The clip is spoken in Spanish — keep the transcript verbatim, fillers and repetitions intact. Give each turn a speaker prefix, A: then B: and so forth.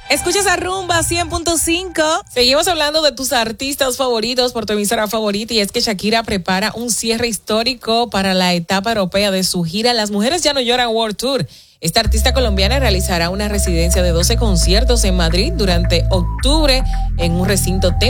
A: Escuchas a Rumba cien punto cinco. Seguimos hablando de tus artistas favoritos por tu emisora favorita, y es que Shakira prepara un cierre histórico para la etapa europea de su gira Las Mujeres Ya No Lloran World Tour. Esta artista colombiana realizará una residencia de doce conciertos en Madrid durante octubre en un recinto